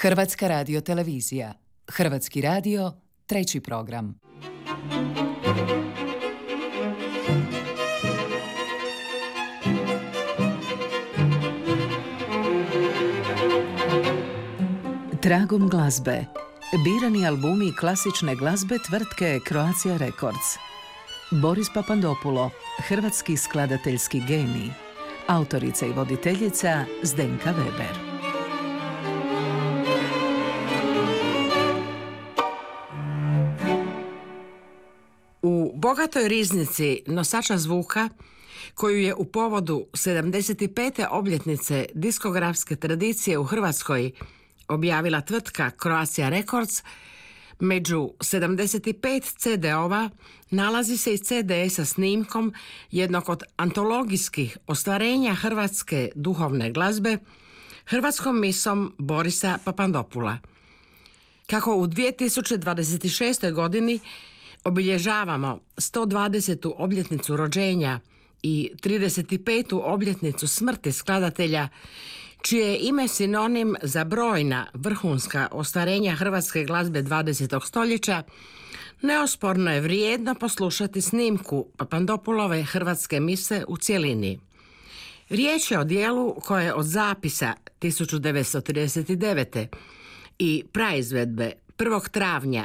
Hrvatska radiotelevizija. Hrvatski radio, treći program. Tragom glazbe. Birani albumi klasične glazbe tvrtke Croatia Records. Boris Papandopulo, hrvatski skladateljski genij. Autorica i voditeljica Zdenka Weber. U bogatoj riznici nosača zvuka, koju je u povodu 75. obljetnice diskografske tradicije u Hrvatskoj objavila tvrtka Croatia Records, među 75 CD-ova nalazi se i CD sa snimkom jednog od antologijskih ostvarenja hrvatske duhovne glazbe, hrvatskom misom Borisa Papandopula. Kako u 2026. godini obilježavamo 120. obljetnicu rođenja i 35. obljetnicu smrti skladatelja, čije je ime sinonim za brojna vrhunska ostvarenja hrvatske glazbe 20. stoljeća, neosporno je vrijedno poslušati snimku Papandopulove hrvatske mise u cjelini. Riječ je o dijelu koje je od zapisa 1939. i praizvedbe 1. travnja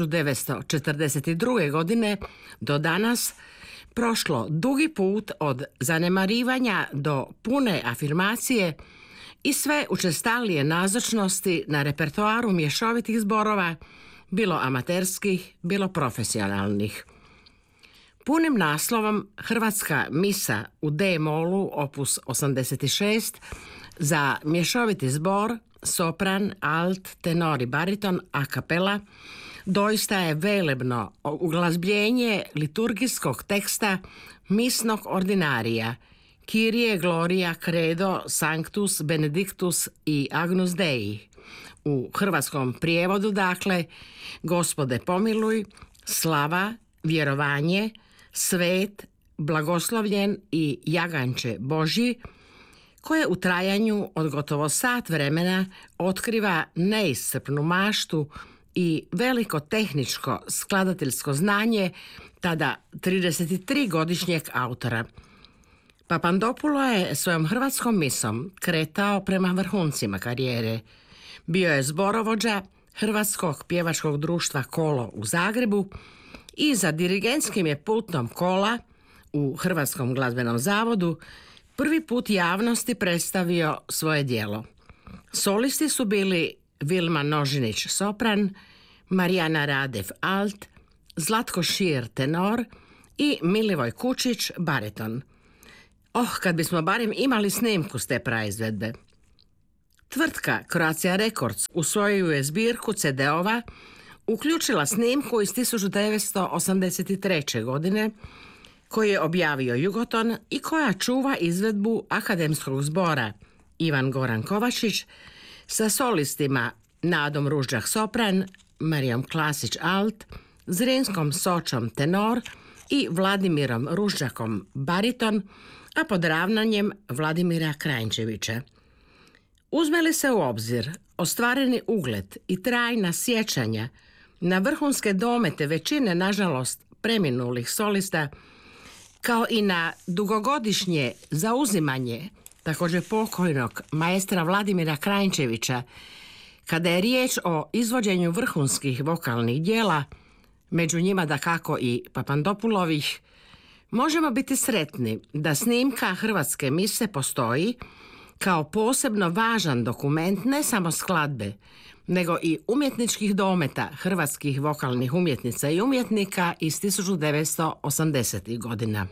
1942. godine do danas prošlo dugi put od zanemarivanja do pune afirmacije i sve učestalije nazočnosti na repertoaru mješovitih zborova, bilo amaterskih, bilo profesionalnih. Punim naslovom Hrvatska misa u D-molu opus 86 za mješoviti zbor, sopran, alt, tenor i bariton a cappella doista je velebno uglazbljenje liturgijskog teksta misnog ordinarija Kyrie, Gloria, Credo, Sanctus, Benedictus i Agnus Dei. U hrvatskom prijevodu, dakle, Gospode pomiluj, slava, vjerovanje, svet, blagoslovljen i jaganče Božji, koje u trajanju od gotovo sat vremena otkriva neiscrpnu maštu i veliko tehničko skladateljsko znanje tada 33-godišnjeg autora. Papandopulo je svojom hrvatskom misom kretao prema vrhuncima karijere. Bio je zborovođa Hrvatskog pjevačkog društva Kolo u Zagrebu i za dirigentskim je pultom kola u Hrvatskom glazbenom zavodu prvi put javnosti predstavio svoje djelo. Solisti su bili Vilma Nožinić sopran, Marijana Radev alt, Zlatko Šir tenor i Milivoj Kučić bariton. Kad bismo barem imali snimku s te praizvedbe. Tvrtka Croatia Records u svoju je zbirku CD-ova uključila snimku iz 1983. godine koju je objavio Jugoton i koja čuva izvedbu akademskog zbora Ivan Goran Kovačić sa solistima Nadom Ružđak sopran, Marijom Klasić alt, Zrinskom Sočom tenor i Vladimirom Ružđakom bariton, a pod ravnanjem Vladimira Krajnčevića. Uzme li se u obzir ostvareni ugled i trajna sjećanja na vrhunske domete većine, nažalost, preminulih solista, kao i na dugogodišnje zauzimanje također pokojnog maestra Vladimira Krajnčevića, kada je riječ o izvođenju vrhunskih vokalnih dijela, među njima dakako i Papandopulovih, možemo biti sretni da snimka hrvatske mise postoji kao posebno važan dokument ne samo skladbe, nego i umjetničkih dometa hrvatskih vokalnih umjetnica i umjetnika iz 1980. godina.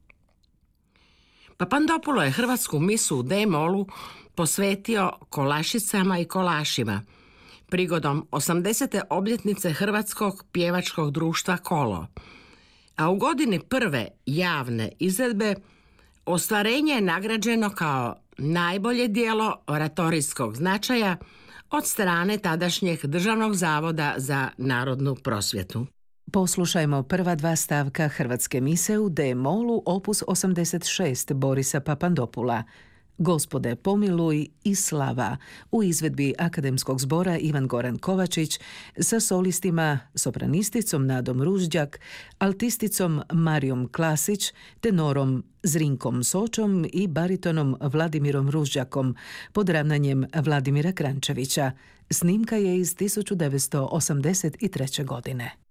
Papandopulo je hrvatsku misu u D-molu posvetio kolašicama i kolašima prigodom 80. obljetnice Hrvatskog pjevačkog društva Kolo, a u godini prve javne izvedbe ostvarenje je nagrađeno kao najbolje djelo oratorijskog značaja od strane tadašnjeg Državnog zavoda za narodnu prosvjetu. Poslušajmo prva dva stavka hrvatske mise u D-molu opus 86 Borisa Papandopula. Gospode pomiluj i Slava u izvedbi Akademskog zbora Ivan Goran Kovačić sa solistima, sopranisticom Nadom Ružđak, altisticom Marijom Klasić, tenorom Zrinkom Sočom i baritonom Vladimirom Ružđakom pod ravnanjem Vladimira Krančevića. Snimka je iz 1983. godine.